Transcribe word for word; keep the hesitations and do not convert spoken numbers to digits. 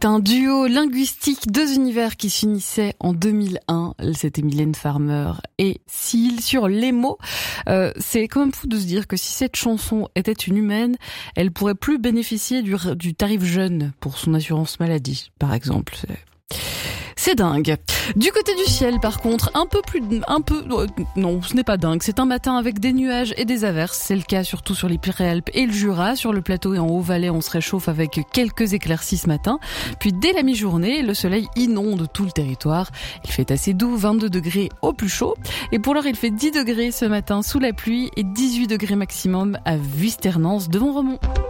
Un duo linguistique, deux univers qui s'unissaient en deux mille un. C'était Mylène Farmer et Seal sur les mots. Euh, c'est quand même fou de se dire que si cette chanson était une humaine, elle pourrait plus bénéficier du, du tarif jeune pour son assurance maladie, par exemple. C'est... C'est dingue. Du côté du ciel, par contre, un peu plus, un peu, non, ce n'est pas dingue. C'est un matin avec des nuages et des averses. C'est le cas surtout sur les Pyrénées-Alpes et le Jura. Sur le plateau et en Haut-Valais, on se réchauffe avec quelques éclaircies ce matin. Puis dès la mi-journée, le soleil inonde tout le territoire. Il fait assez doux, vingt-deux degrés au plus chaud. Et pour l'heure, il fait dix degrés ce matin sous la pluie et dix-huit degrés maximum à Vuisternens devant Romont.